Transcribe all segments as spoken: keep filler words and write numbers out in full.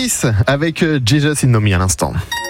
Chris avec Jesus in Me à l'instant.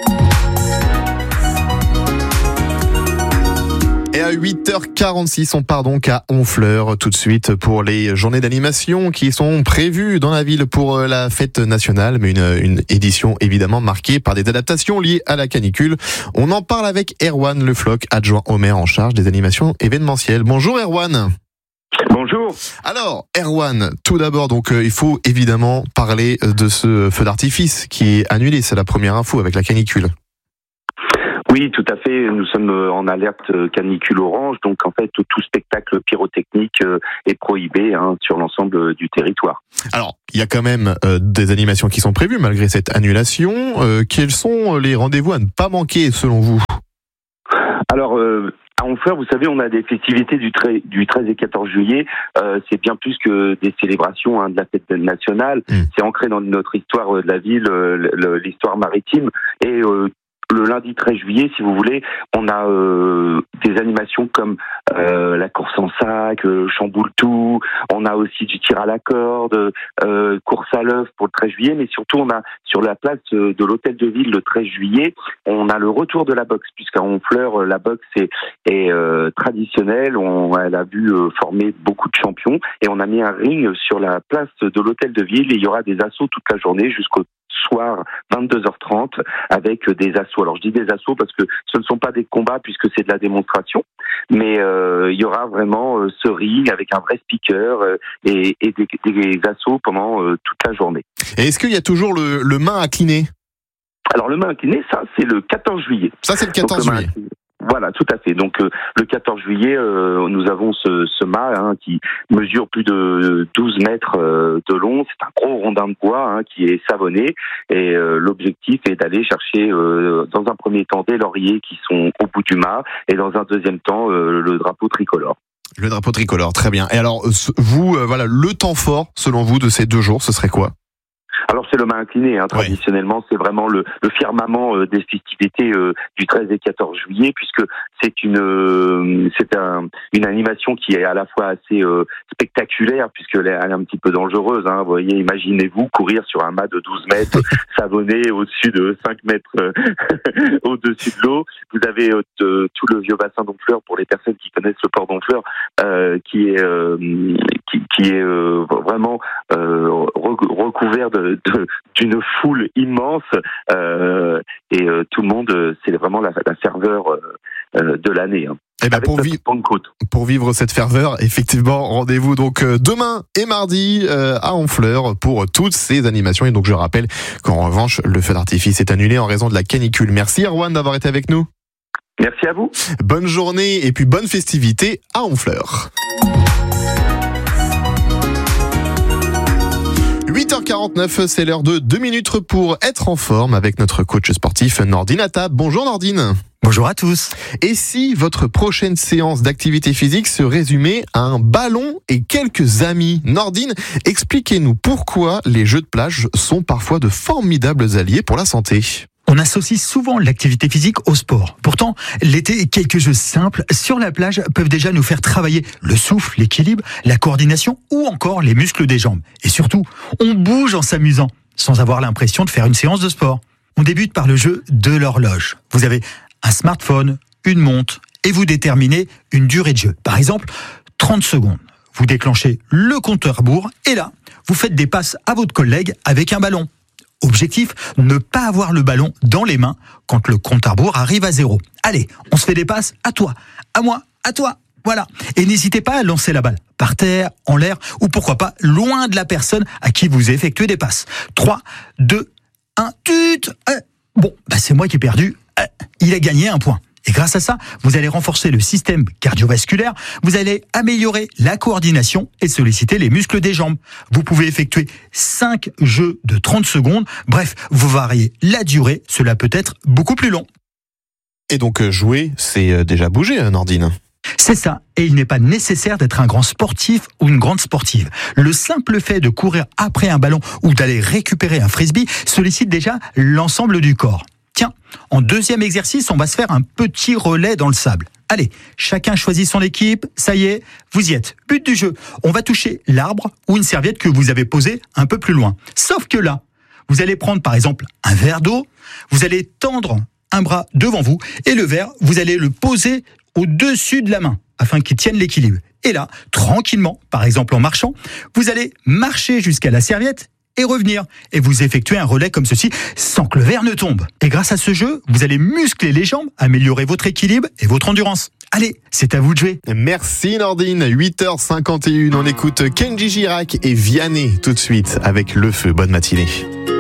Et à huit heures quarante-six, on part donc à Honfleur tout de suite pour les journées d'animation qui sont prévues dans la ville pour la fête nationale, mais une, une édition évidemment marquée par des adaptations liées à la canicule. On en parle avec Erwan Le Floch, adjoint au maire en charge des animations événementielles. Bonjour Erwan. Bonjour. Alors Erwan, tout d'abord, donc euh, il faut évidemment parler de ce feu d'artifice qui est annulé. C'est la première info avec la canicule. Oui, tout à fait. Nous sommes en alerte canicule orange, donc en fait tout spectacle pyrotechnique est prohibé hein, sur l'ensemble du territoire. Alors, il y a quand même euh, des animations qui sont prévues malgré cette annulation. Euh, quels sont les rendez-vous à ne pas manquer selon vous ? Alors. Euh À Honfleur, vous savez, on a des festivités du, treize, du treize et quatorze juillet. Euh, c'est bien plus que des célébrations hein, de la fête nationale. Mmh. C'est ancré dans notre histoire de la ville, euh, l'histoire maritime. Et euh, le lundi treize juillet, si vous voulez, on a euh, des animations comme euh, la course en sac, euh, chamboule-tout. On a aussi du tir à la corde, euh, course à l'œuf pour le treize juillet. Mais surtout, on a sur la place de l'hôtel de ville le treize juillet, on a le retour de la boxe, puisqu'à Honfleur, la boxe est, est euh, traditionnelle. On, elle a vu euh, former beaucoup de champions. Et on a mis un ring sur la place de l'hôtel de ville. Et il y aura des assauts toute la journée jusqu'au soir vingt-deux heures trente avec des assauts. Alors je dis des assauts parce que ce ne sont pas des combats puisque c'est de la démonstration, mais euh, il y aura vraiment euh, ce ring avec un vrai speaker euh, et, et des, des assauts pendant euh, toute la journée. Et est-ce qu'il y a toujours le, le main incliné ? Alors le main incliné, ça c'est le quatorze juillet. Ça c'est le quatorze Donc, juillet. Voilà, tout à fait. Donc euh, le quatorze juillet, euh, nous avons ce, ce mât hein, qui mesure plus de douze mètres euh, de long. C'est un gros rondin de bois hein, qui est savonné. Et euh, l'objectif est d'aller chercher, euh, dans un premier temps, des lauriers qui sont au bout du mât, et dans un deuxième temps, euh, le drapeau tricolore. Le drapeau tricolore, très bien. Et alors, vous, euh, voilà, le temps fort, selon vous, de ces deux jours, ce serait quoi ? Alors c'est le main incliné, hein, traditionnellement, ouais. C'est vraiment le, le firmament euh, des festivités euh, du treize et quatorze juillet, puisque c'est une euh, c'est un, une animation qui est à la fois assez euh, spectaculaire, puisqu'elle est, elle est un petit peu dangereuse. Hein, vous voyez, imaginez-vous courir sur un mât de douze mètres, savonné au-dessus de cinq mètres euh, au-dessus de l'eau. Vous avez euh, de, tout le vieux bassin d'Honfleur, pour les personnes qui connaissent le port d'Honfleur, euh, qui est euh, qui, qui est euh, vraiment euh, recouvert de De, d'une foule immense euh, et euh, tout le monde, c'est vraiment la, la ferveur euh, de l'année. Hein. Eh ben pour, vi- pour vivre cette ferveur, effectivement, rendez-vous donc demain et mardi euh, à Honfleur pour toutes ces animations. Et donc je rappelle qu'en revanche, le feu d'artifice est annulé en raison de la canicule. Merci Erwan d'avoir été avec nous. Merci à vous. Bonne journée et puis bonne festivité à Honfleur. huit heures quarante-neuf, c'est l'heure de deux minutes pour être en forme avec notre coach sportif Nordine Atab. Bonjour Nordine. Bonjour à tous. Et si votre prochaine séance d'activité physique se résumait à un ballon et quelques amis ? Nordine, expliquez-nous pourquoi les jeux de plage sont parfois de formidables alliés pour la santé. On associe souvent l'activité physique au sport. Pourtant, l'été, quelques jeux simples sur la plage peuvent déjà nous faire travailler le souffle, l'équilibre, la coordination ou encore les muscles des jambes. Et surtout, on bouge en s'amusant, sans avoir l'impression de faire une séance de sport. On débute par le jeu de l'horloge. Vous avez un smartphone, une montre, et vous déterminez une durée de jeu. Par exemple, trente secondes. Vous déclenchez le compteur à rebours et là, vous faites des passes à votre collègue avec un ballon. Objectif, ne pas avoir le ballon dans les mains quand le compte à rebours arrive à zéro. Allez, on se fait des passes à toi, à moi, à toi, voilà. Et n'hésitez pas à lancer la balle par terre, en l'air, ou pourquoi pas loin de la personne à qui vous effectuez des passes. trois, deux, un, tut euh, Bon, bah c'est moi qui ai perdu, euh, il a gagné un point. Et grâce à ça, vous allez renforcer le système cardiovasculaire, vous allez améliorer la coordination et solliciter les muscles des jambes. Vous pouvez effectuer cinq jeux de trente secondes. Bref, vous variez la durée, cela peut être beaucoup plus long. Et donc jouer, c'est déjà bouger, Nordine. C'est ça, et il n'est pas nécessaire d'être un grand sportif ou une grande sportive. Le simple fait de courir après un ballon ou d'aller récupérer un frisbee sollicite déjà l'ensemble du corps. Tiens, en deuxième exercice, on va se faire un petit relais dans le sable. Allez, chacun choisit son équipe, ça y est, vous y êtes. But du jeu, on va toucher l'arbre ou une serviette que vous avez posée un peu plus loin. Sauf que là, Vous allez prendre par exemple un verre d'eau, vous allez tendre un bras devant vous et le verre, vous allez le poser au-dessus de la main afin qu'il tienne l'équilibre. Et là, tranquillement, par exemple en marchant, vous allez marcher jusqu'à la serviette et revenir. Et vous effectuez un relais comme ceci sans que le verre ne tombe. Et grâce à ce jeu, vous allez muscler les jambes, améliorer votre équilibre et votre endurance. Allez, c'est à vous de jouer. Merci Nordine, huit heures cinquante et une, on écoute Kenji Girac et Vianney tout de suite avec Le Feu. Bonne matinée.